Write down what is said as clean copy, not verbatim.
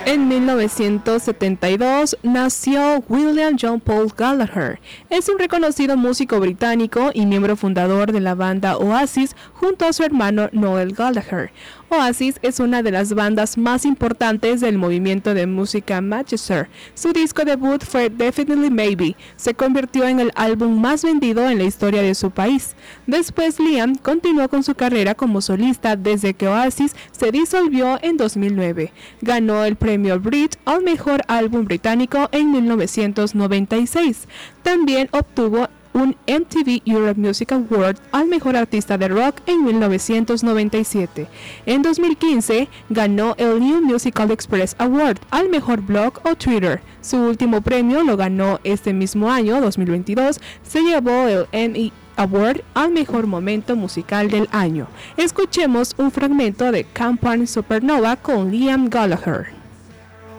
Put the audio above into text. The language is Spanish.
En 1972 nació William John Paul Gallagher. Es un reconocido músico británico y miembro fundador de la banda Oasis junto a su hermano Noel Gallagher. Oasis es una de las bandas más importantes del movimiento de música Manchester. Su disco debut fue Definitely Maybe. Se convirtió en el álbum más vendido en la historia de su país. Después Liam continuó con su carrera como solista desde que Oasis se disolvió en 2009. Ganó el premio Brit al mejor álbum británico en 1996. También obtuvo un MTV Europe Music Award al mejor artista de rock en 1997. En 2015 ganó el New Musical Express Award al mejor blog o Twitter. Su último premio lo ganó este mismo año, 2022. Se llevó el Emmy Award al mejor momento musical del año. Escuchemos un fragmento de Camp One Supernova con Liam Gallagher.